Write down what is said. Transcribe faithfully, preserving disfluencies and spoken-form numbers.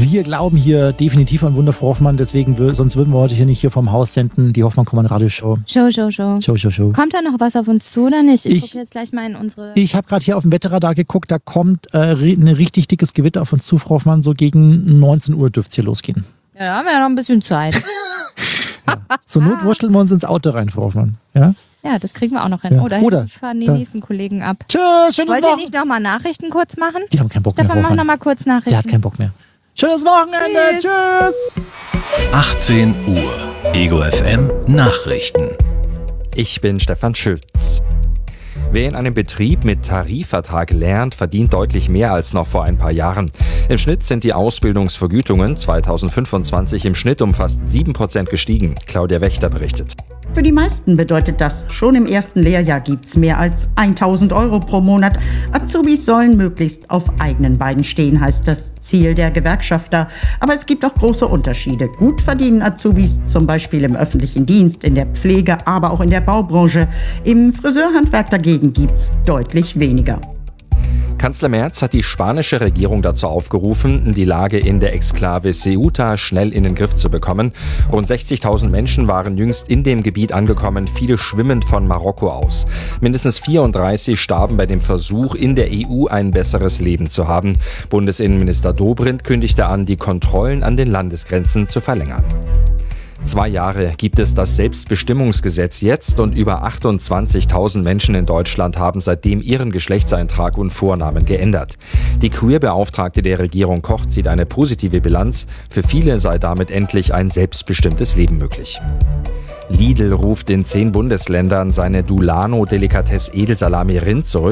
Wir glauben hier definitiv an Wunder, Frau Hoffmann, deswegen, wür- sonst würden wir heute hier nicht hier vom Haus senden, die Hoffmann-Kommand-Radio-Show. Show, Show, Show. Show, Show, Show. Kommt da noch was auf uns zu oder nicht? Ich, Ich- gucke jetzt gleich mal in unsere... Ich habe gerade hier auf dem Wetterradar geguckt, da kommt äh, ri- ein richtig dickes Gewitter auf uns zu, Frau Hoffmann, so gegen neunzehn Uhr dürfte es hier losgehen. Ja, da haben wir ja noch ein bisschen Zeit. Zur Not wurschteln wir uns ins Auto rein, Frau Hoffmann. Ja? Ja, das kriegen wir auch noch hin. Ja. Oder, Oder fahren die da- nächsten Kollegen ab. Tschüss, schönes Wollt ihr Wochenende. nicht nochmal Nachrichten kurz machen? Die haben keinen Bock mehr, Davon Frau machen wir Hoffmann. nochmal kurz Nachrichten. Der hat keinen Bock mehr. Schönes Wochenende, Tschüss. tschüss. achtzehn Uhr. Ego F M Nachrichten. Ich bin Stefan Schütz. Wer in einem Betrieb mit Tarifvertrag lernt, verdient deutlich mehr als noch vor ein paar Jahren. Im Schnitt sind die Ausbildungsvergütungen zweitausendfünfundzwanzig im Schnitt um fast sieben Prozent gestiegen. Claudia Wächter berichtet. Für die meisten bedeutet das, schon im ersten Lehrjahr gibt's mehr als tausend Euro pro Monat. Azubis sollen möglichst auf eigenen Beinen stehen, heißt das Ziel der Gewerkschafter. Aber es gibt auch große Unterschiede. Gut verdienen Azubis, zum Beispiel im öffentlichen Dienst, in der Pflege, aber auch in der Baubranche. Im Friseurhandwerk dagegen gibt's deutlich weniger. Kanzler Merz hat die spanische Regierung dazu aufgerufen, die Lage in der Exklave Ceuta schnell in den Griff zu bekommen. Rund sechzigtausend Menschen waren jüngst in dem Gebiet angekommen, viele schwimmend von Marokko aus. Mindestens vierunddreißig starben bei dem Versuch, in der E U ein besseres Leben zu haben. Bundesinnenminister Dobrindt kündigte an, die Kontrollen an den Landesgrenzen zu verlängern. Zwei Jahre gibt es das Selbstbestimmungsgesetz jetzt und über achtundzwanzigtausend Menschen in Deutschland haben seitdem ihren Geschlechtseintrag und Vornamen geändert. Die Queer-Beauftragte der Regierung Koch zieht eine positive Bilanz. Für viele sei damit endlich ein selbstbestimmtes Leben möglich. Lidl ruft in zehn Bundesländern seine Dulano Delikatesse Edelsalami Rind zurück.